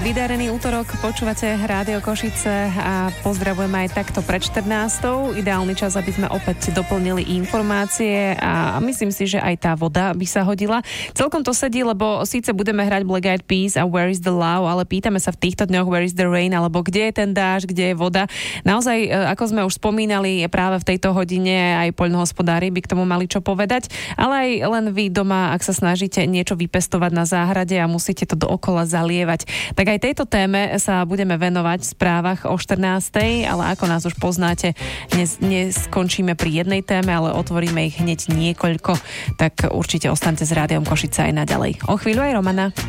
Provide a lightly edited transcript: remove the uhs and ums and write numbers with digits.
Vydarený útorok, počúvate Rádio Košice a pozdravujeme aj takto pred 14. Ideálny čas, aby sme opäť doplnili informácie a myslím si, že aj tá voda by sa hodila. Celkom to sedí, lebo síce budeme hrať Black Eyed Peas a Where is the Love, ale pýtame sa v týchto dňoch Where is the Rain, alebo kde je ten dážď, kde je voda. Naozaj, ako sme už spomínali, práve v tejto hodine aj poľnohospodári by k tomu mali čo povedať, ale aj len vy doma, ak sa snažíte niečo vypestovať na záhrade a musíte to dookola zalievať. Tak aj tejto téme sa budeme venovať v správach o 14. Ale ako nás už poznáte, neskončíme pri jednej téme, ale otvoríme ich hneď niekoľko. Tak určite ostaňte s Rádiom Košice aj naďalej. O chvíľu aj Romana.